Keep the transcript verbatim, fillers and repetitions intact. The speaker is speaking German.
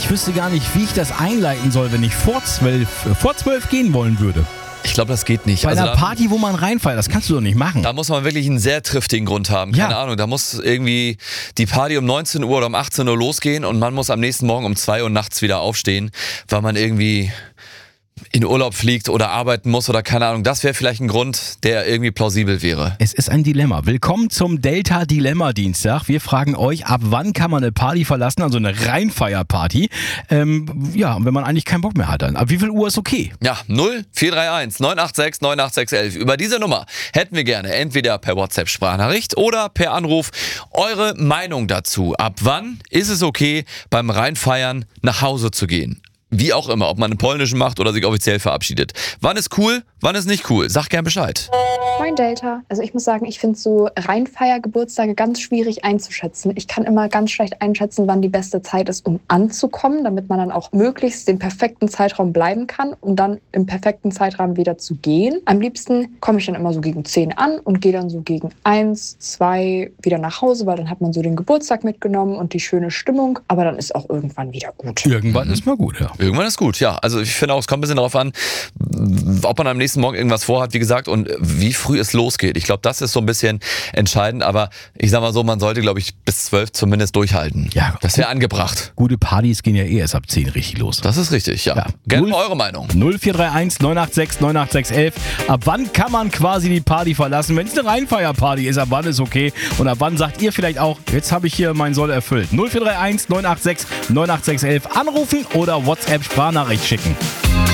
ich wüsste gar nicht, wie ich das einleiten soll, wenn ich vor zwölf, vor zwölf gehen wollen würde. Ich glaube, das geht nicht. Bei Also einer da, Party, wo man reinfeiert, das kannst du doch nicht machen. da muss man wirklich einen sehr triftigen Grund haben. Keine Ja. Ahnung, da muss irgendwie die Party um neunzehn Uhr oder um achtzehn Uhr losgehen und man muss am nächsten Morgen um zwei Uhr nachts wieder aufstehen, weil man irgendwie in Urlaub fliegt oder arbeiten muss oder keine Ahnung. Das wäre vielleicht ein Grund, der irgendwie plausibel wäre. Es ist ein Dilemma. Willkommen zum Delta-Dilemma-Dienstag. Wir fragen euch, ab wann kann man eine Party verlassen, also eine Reinfeierparty? Ähm, ja, wenn man eigentlich keinen Bock mehr hat. Dann. Ab wie viel Uhr ist okay? Ja, null vier drei eins neun acht sechs neun acht sechs elf. Über diese Nummer hätten wir gerne entweder per WhatsApp-Sprachnachricht oder per Anruf eure Meinung dazu. Ab wann ist es okay, beim Reinfeiern nach Hause zu gehen? Wie auch immer, ob man einen polnischen macht oder sich offiziell verabschiedet. Wann ist cool, wann ist nicht cool? Sag gern Bescheid. Moin Delta. Also ich muss sagen, ich finde so Reinfeiergeburtstage ganz schwierig einzuschätzen. Ich kann immer ganz schlecht einschätzen, wann die beste Zeit ist, um anzukommen, damit man dann auch möglichst den perfekten Zeitraum bleiben kann, um dann im perfekten Zeitraum wieder zu gehen. Am liebsten komme ich dann immer so gegen zehn an und gehe dann so gegen eins, zwei wieder nach Hause, weil dann hat man so den Geburtstag mitgenommen und die schöne Stimmung. Aber dann ist auch irgendwann wieder gut. Irgendwann mhm. ist mal gut, ja. Irgendwann ist gut, ja. Also ich finde auch, es kommt ein bisschen darauf an, ob man am nächsten Morgen irgendwas vorhat, wie gesagt, und wie früh es losgeht. Ich glaube, das ist so ein bisschen entscheidend, aber ich sag mal so, man sollte, glaube ich, bis zwölf zumindest durchhalten. Ja, das wäre angebracht. Gute Partys gehen ja eh erst ab zehn richtig los. Das ist richtig, ja. ja. Gerne mal eure Meinung. null vier drei eins neun acht sechs neun acht sechs elf. Ab wann kann man quasi die Party verlassen? Wenn es eine Reinfeierparty ist, ab wann ist okay? Und ab wann sagt ihr vielleicht auch, jetzt habe ich hier meinen Soll erfüllt? null vier drei eins neun acht sechs neun acht sechs elf. Anrufen oder WhatsApp-Sprachnachricht schicken.